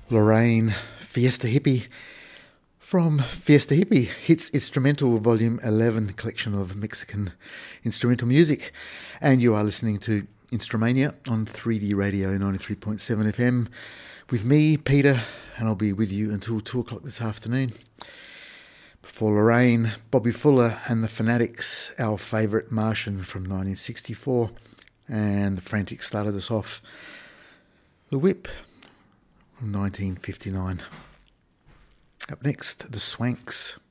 Lorraine, Fiesta Hippie, from Fiesta Hippie, Hits Instrumental Volume 11, collection of Mexican instrumental music. And you are listening to Instrumania on 3D Radio 93.7 FM with me, Peter, and I'll be with you until 2 o'clock this afternoon. Before Lorraine, Bobby Fuller and the Fanatics, Our Favourite Martian from 1964. And the Frantics started us off. The Whip from 1959. Up next, the Swanks.